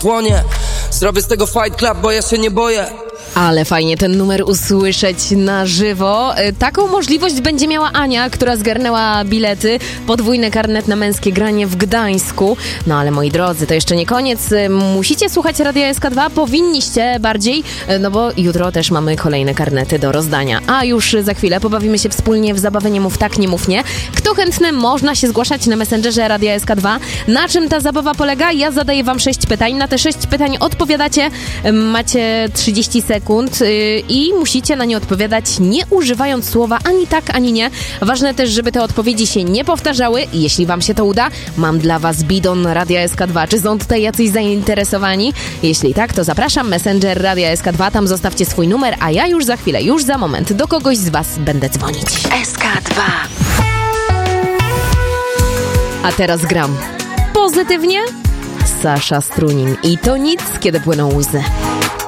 płonie. Zrobię z tego Fight Club, bo ja się nie boję. Ale fajnie ten numer usłyszeć na żywo. Taką możliwość będzie miała Ania, która zgarnęła bilety. Podwójny karnet na męskie granie w Gdańsku. No ale moi drodzy, to jeszcze nie koniec. Musicie słuchać Radia SK2, powinniście bardziej, no bo jutro też mamy kolejne karnety do rozdania. A już za chwilę pobawimy się wspólnie w zabawę Nie mów tak, nie mów nie. Kto chętny, można się zgłaszać na Messengerze Radia SK2. Na czym ta zabawa polega? Ja zadaję wam 6 pytań. Na te 6 pytań odpowiadacie. Macie 30 sekund i musicie na nie odpowiadać, nie używając słowa ani tak, ani nie. Ważne też, żeby te odpowiedzi się nie powtarzały. Jeśli wam się to uda, mam dla was bidon Radia SK2. Czy są tutaj jacyś zainteresowani? Jeśli tak, to zapraszam, Messenger Radia SK2, tam zostawcie swój numer, a ja już za chwilę, już za moment do kogoś z was będę dzwonić. SK2. A teraz gram pozytywnie. Sasza Strunin i to nic, kiedy płyną łzy.